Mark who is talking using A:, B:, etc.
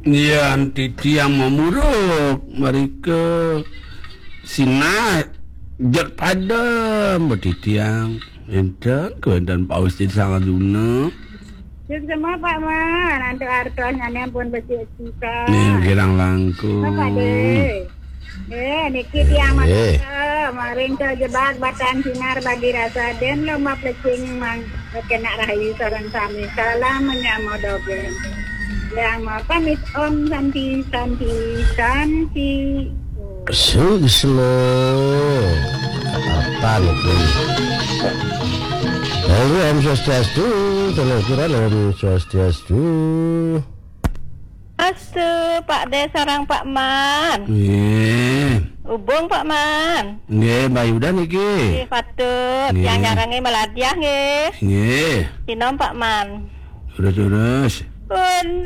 A: Iya, titi yang memuruk mereka sina jer pada titi yang enten kemudian Pak Ustaz sangat guna.
B: Semua Pak Man, nanti artonya pun bersih kita.
A: Nih girang langkung.
B: Pak De. Niki tiang maring terjebak batan sinar bagi rasa dan lomba plecing mang kena rahayu sarang sami salam menyamo dogen. Yang mau pamit om santi.
C: Slow. Apa nih? Lalu Om Swastiastu, telukuran Om Swastiastu.
B: Astu Pak De sarang Pak Man. Hubung Pak Man.
A: Nggih, Mbak Yuda niki.
B: Patut yang nyarangi meladiah nggih.
A: Nggih.
B: Sinom Pak Man.
A: Terus.
B: Bun